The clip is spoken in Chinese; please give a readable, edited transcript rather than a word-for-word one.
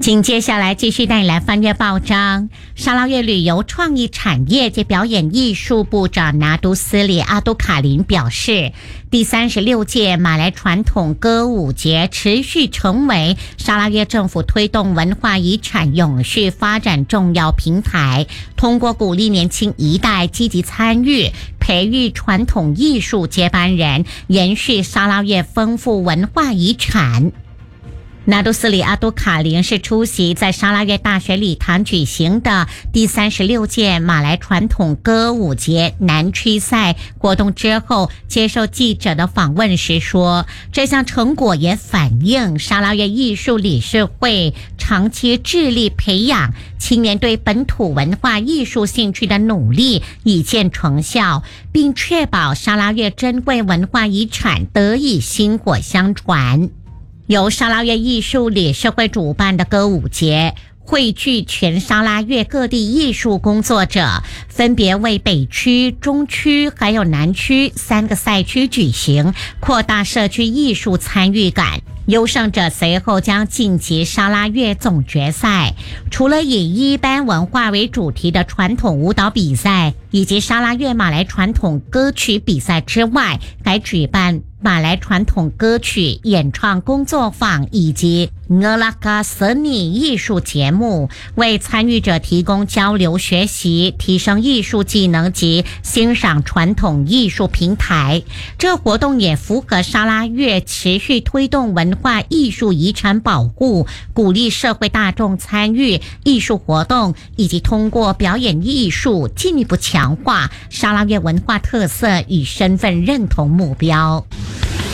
紧接下来继续带你来翻阅报章。沙捞越旅游创意产业及表演艺术部长拿督斯里阿都卡林表示，第36届马来传统歌舞节持续成为沙捞越政府推动文化遗产永续发展重要平台，通过鼓励年轻一代积极参与，培育传统艺术接班人，延续沙捞越丰富文化遗产。拿督斯里阿都卡林是出席在沙捞越大学礼堂举行的第36届马来传统歌舞节南区赛活动之后，接受记者的访问时说，这项成果也反映沙捞越艺术理事会长期致力培养青年对本土文化艺术兴趣的努力已见成效，并确保沙捞越珍贵文化遗产得以薪火相传。由沙捞越艺术理事会主办的歌舞节汇聚全沙捞越各地艺术工作者，分别为北区、中区还有南区3个赛区举行，扩大社区艺术参与感。优胜者随后将晋级沙捞越总决赛。除了以一般文化为主题的传统舞蹈比赛以及沙捞越马来传统歌曲比赛之外，还举办马来传统歌曲演唱工作坊以及阿拉嘎瑟尼艺术节目，为参与者提供交流学习、提升艺术技能及欣赏传统艺术平台。这活动也符合沙捞越持续推动文化艺术遗产保护，鼓励社会大众参与艺术活动，以及通过表演艺术进一步强化沙捞越文化特色与身份认同目标。